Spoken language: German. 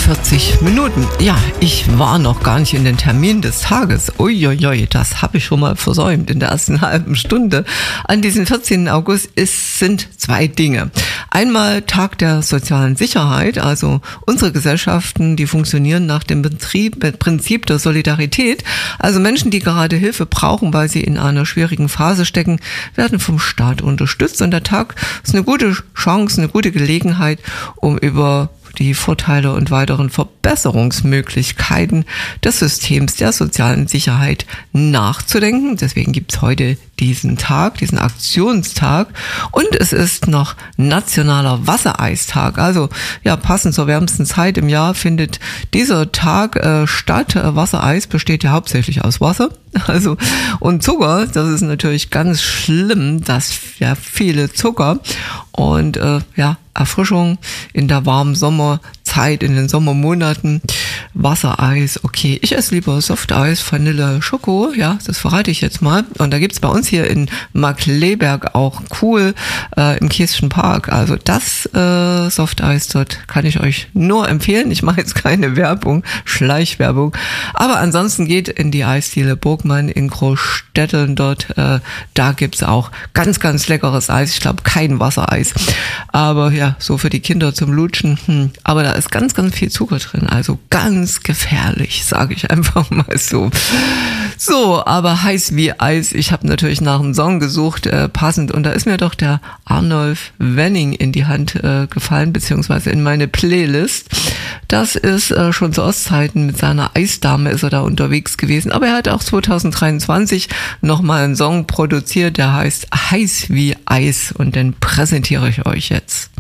40 Minuten. Ja, ich war noch gar nicht in den Termin des Tages. Uiuiui, das habe ich schon mal versäumt in der ersten halben Stunde. An diesem 14. August sind zwei Dinge. Einmal Tag der sozialen Sicherheit, also unsere Gesellschaften, die funktionieren nach dem Prinzip der Solidarität. Also Menschen, die gerade Hilfe brauchen, weil sie in einer schwierigen Phase stecken, werden vom Staat unterstützt. Und der Tag ist eine gute Chance, eine gute Gelegenheit, um über die Vorteile und weiteren Verbesserungsmöglichkeiten des Systems der sozialen Sicherheit nachzudenken. Deswegen gibt's heute diesen Tag, diesen Aktionstag. Und es ist noch Nationaler Wassereistag. Also ja, passend zur wärmsten Zeit im Jahr findet dieser Tag statt. Wassereis besteht ja hauptsächlich aus Wasser. Also und Zucker, das ist natürlich ganz schlimm, dass ja viele Zucker und Erfrischung in der warmen Sommerzeit, in den Sommermonaten, Wassereis, okay, ich esse lieber Softeis, Vanille, Schoko, ja, das verrate ich jetzt mal. Und da gibt's bei uns hier in Markkleeberg auch cool im Kästchen Park, also das Softeis dort kann ich euch nur empfehlen. Ich mache jetzt keine Werbung, Schleichwerbung, aber ansonsten geht in die Eisdiele Burgmann in Großstädteln dort, da gibt's auch ganz, ganz leckeres Eis, ich glaube kein Wassereis, aber ja, so für die Kinder zum Lutschen, aber da ist ganz, ganz viel Zucker drin, also ganz gefährlich, sage ich einfach mal so. So, aber heiß wie Eis, ich habe natürlich nach einem Song gesucht, passend, und da ist mir doch der Arnulf Wenning in die Hand gefallen, beziehungsweise in meine Playlist. Das ist schon zu Ostzeiten, mit seiner Eisdame ist er da unterwegs gewesen, aber er hat auch 2023 nochmal einen Song produziert, der heißt Heiß wie Eis, und den präsentiere ich euch jetzt.